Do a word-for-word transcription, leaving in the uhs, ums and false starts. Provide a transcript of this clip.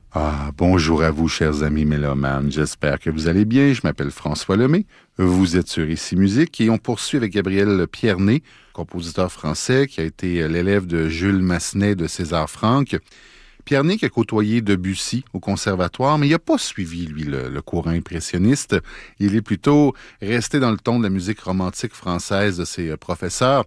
Ah, bonjour à vous, chers amis mélomanes. J'espère que vous allez bien. Je m'appelle François Lemay. Vous êtes sur Ici Musique et on poursuit avec Gabriel Pierné, compositeur français qui a été l'élève de Jules Massenet de César Franck. Pierné qui a côtoyé Debussy au conservatoire, mais il n'a pas suivi, lui, le, le courant impressionniste. Il est plutôt resté dans le ton de la musique romantique française de ses professeurs.